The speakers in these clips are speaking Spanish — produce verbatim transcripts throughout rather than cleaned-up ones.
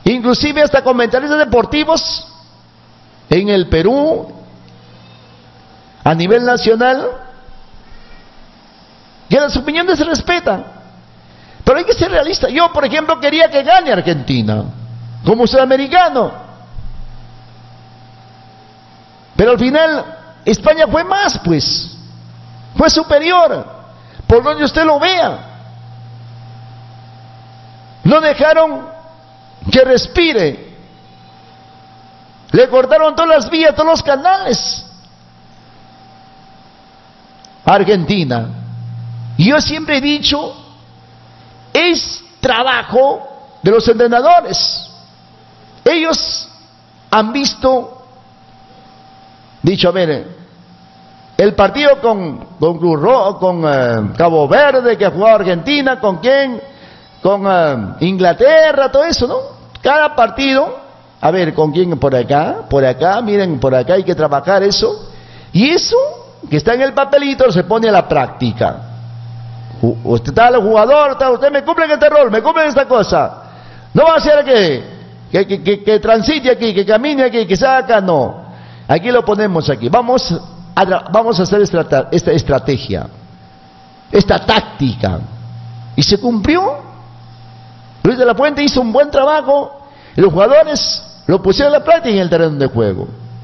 inclusive hasta comentaristas deportivos en el Perú, a nivel nacional, que las opiniones se respetan, pero hay que ser realista. Yo, por ejemplo, quería que gane Argentina como sudamericano, pero al final España fue más, pues fue superior, por donde usted lo vea. No dejaron que respire, le cortaron todas las vías, todos los canales a Argentina. Y yo siempre he dicho, es trabajo de los entrenadores. Ellos han visto, dicho, a ver, el partido con, con Cruz Roja, con uh, Cabo Verde, que ha jugado Argentina, ¿con quién? Con uh, Inglaterra, todo eso, ¿no? Cada partido, a ver, ¿con quién? Por acá, por acá, miren, por acá hay que trabajar eso. Y eso, que está en el papelito, se pone a la práctica. Usted está el jugador, está, usted me cumple en este rol, me cumple en esta cosa. No va a ser que, que, que, que, que transite aquí, que camine aquí, que saca, no. Aquí lo ponemos aquí. Vamos a, vamos a hacer esta, esta estrategia, esta táctica. Y se cumplió. Luis de la Fuente hizo un buen trabajo. Y los jugadores lo pusieron a la práctica en el terreno de juego.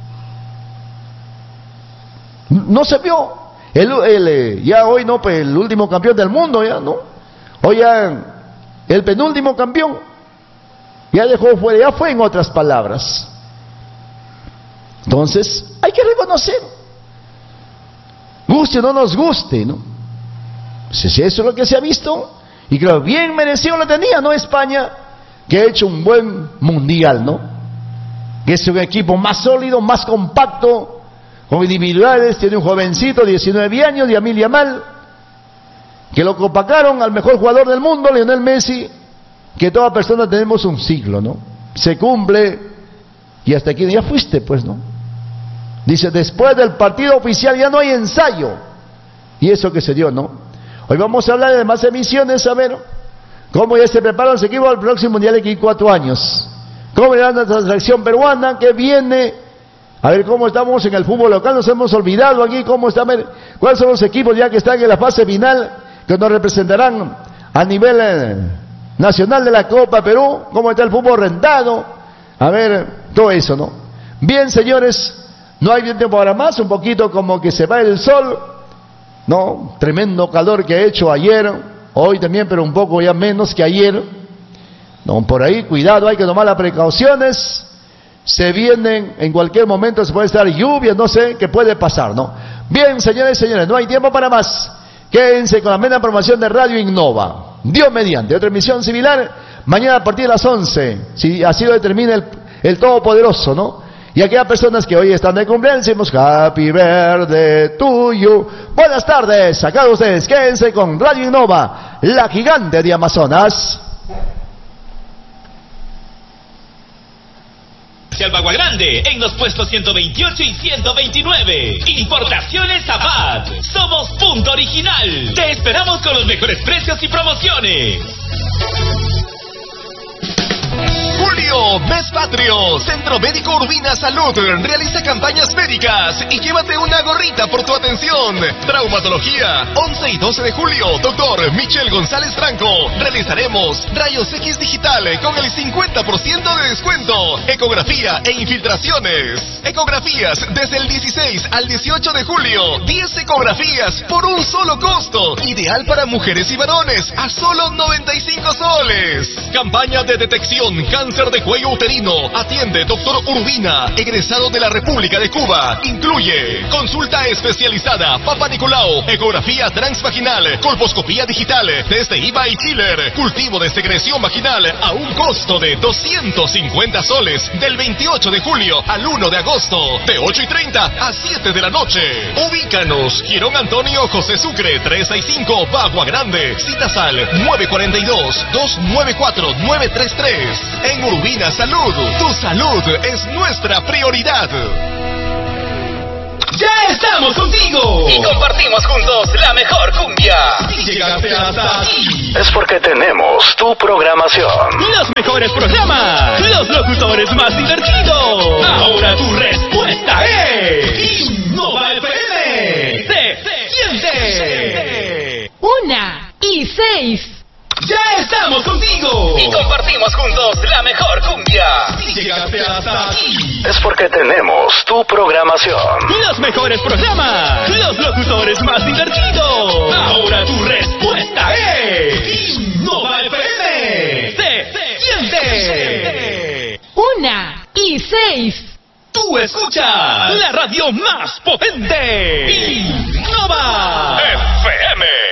No se vio. El, el, ya hoy no, pues el último campeón del mundo, ya, ¿no? Hoy ya el penúltimo campeón. Ya dejó fuera, ya fue, en otras palabras. Entonces, hay que reconocer. Guste o no nos guste, ¿no? Si eso es lo que se ha visto, y creo bien merecido lo tenía, ¿no? España, que ha hecho un buen mundial, ¿no? Que es un equipo más sólido, más compacto, con individuales. Tiene un jovencito, diecinueve años, Yamil Yamal, que lo compacaron al mejor jugador del mundo, Lionel Messi, que toda persona tenemos un siglo, ¿no? Se cumple, y hasta aquí ya fuiste, pues, ¿no? Dice, después del partido oficial ya no hay ensayo, y eso que se dio, ¿no? Hoy vamos a hablar de más emisiones, a ver cómo ya se preparan los equipos al próximo mundial de aquí cuatro años, cómo era nuestra selección peruana que viene. A ver cómo estamos en el fútbol local, nos hemos olvidado aquí cómo están, cuáles son los equipos ya que están en la fase final, que nos representarán a nivel eh, nacional de la Copa Perú, cómo está el fútbol rentado, a ver, todo eso, ¿no? Bien, señores, no hay bien tiempo para más, un poquito como que se va el sol, ¿no? Tremendo calor que ha hecho ayer, hoy también, pero un poco ya menos que ayer, ¿no? Por ahí, cuidado, hay que tomar las precauciones. Se vienen, en cualquier momento se puede estar lluvia, no sé qué puede pasar, ¿no? Bien, señores y señores, no hay tiempo para más. Quédense con la media programación de Radio Innova. Dios mediante, otra emisión similar, mañana a partir de las once, si así lo determina el, el Todopoderoso, ¿no? Y aquellas personas que hoy están de cumpleaños, decimos Happy Birthday to you. Buenas tardes, acá ustedes, quédense con Radio Innova, la gigante de Amazonas. Agua Grande, en los puestos ciento veintiocho y ciento veintinueve. Importaciones Abad. Somos punto original. Te esperamos con los mejores precios y promociones. Julio, mes patrio. Centro Médico Urbina Salud realiza campañas médicas y llévate una gorrita por tu atención. Traumatología, once y doce de julio. Doctor Michel González Franco. Realizaremos rayos X digital con el cincuenta por ciento de descuento. Ecografía e infiltraciones. Ecografías desde el dieciséis al dieciocho de julio. diez ecografías por un solo costo. Ideal para mujeres y varones a solo noventa y cinco soles. Campaña de detección cáncer de cuello uterino. Atiende Doctor Urbina, egresado de la República de Cuba. Incluye consulta especializada, Papa Nicolau, ecografía transvaginal, colposcopía digital, test de I V A y Killer, cultivo de secreción vaginal a un costo de doscientos cincuenta soles del veintiocho de julio al uno de agosto, de ocho y treinta a siete de la noche. Ubícanos, Girón Antonio José Sucre, trescientos sesenta y cinco, Bagua Grande. Citas al nueve cuatro dos, dos nueve cuatro, nueve tres tres. En Urbina Salud, tu salud es nuestra prioridad. ya estamos contigo y compartimos juntos la mejor cumbia. Si llegaste hasta aquí, es porque tenemos tu programación. Los mejores programas, los locutores más divertidos. Ahora tu respuesta es Innova F M. Se, se siente. Una y seis. Ya estamos contigo y compartimos juntos la mejor cumbia. Si llegaste hasta aquí, es porque tenemos tu programación. Los mejores programas, los locutores más divertidos. Ahora tu respuesta es Innova F M. Se, se siente. Una y seis. Tú escuchas la radio más potente. Innova F M.